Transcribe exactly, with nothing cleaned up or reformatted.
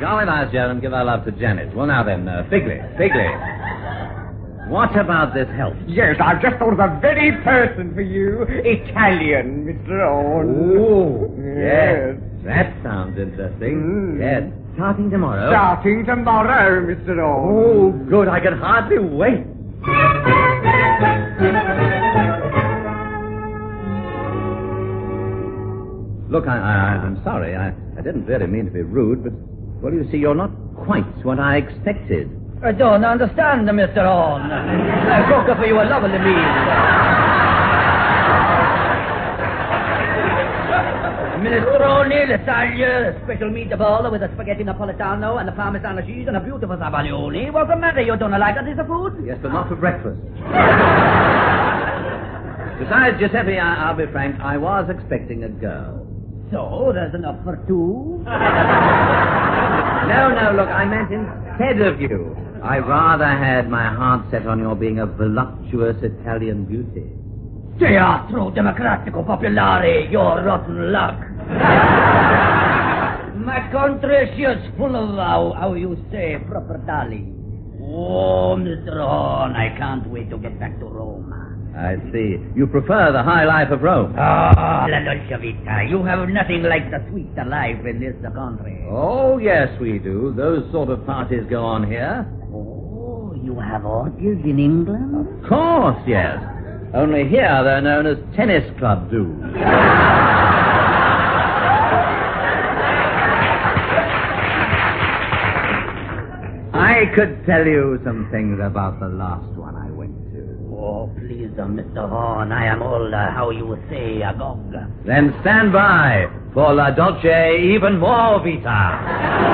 Jolly nice, Joe, and give our love to Janet. Well, now then, uh, Figley, Figley. What about this help? Yes, I've just thought of the very person for you. Italian, Mister Orne. Oh, yes. yes. That sounds interesting. Mm. Yes. Starting tomorrow. Starting tomorrow, Mister Orne. Oh, good. I can hardly wait. Look, I, I, I'm sorry. I, I didn't really mean to be rude, but, well, you see, you're not quite what I expected. I don't understand, Mister Horn. I cook for you a lovely meal. Minestrone, lasagna, special meatball with a spaghetti napolitano and a parmesan cheese and a beautiful sabaglione. What's the matter? You don't like this food? Yes, but not for breakfast. Besides, Giuseppe, I, I'll be frank, I was expecting a girl. So, there's enough for two? No, no, look, I meant instead of you. I rather had my heart set on your being a voluptuous Italian beauty. Teatro Democratico Popolare, your rotten luck. My country is full of, how, how you say, proper darling. Oh, Mister Horn, I can't wait to get back to Rome. I see. You prefer the high life of Rome. Ah, la dolce vita. You have nothing like the sweet life in this country. Oh, yes, we do. Those sort of parties go on here. Oh, you have orgies in England? Of course, yes. Only here they're known as tennis club dues. I could tell you some things about the last one I went to. Oh, please, uh, Mister Horn, I am all, uh, how you say, agog. Then stand by for La Dolce Even More Vita.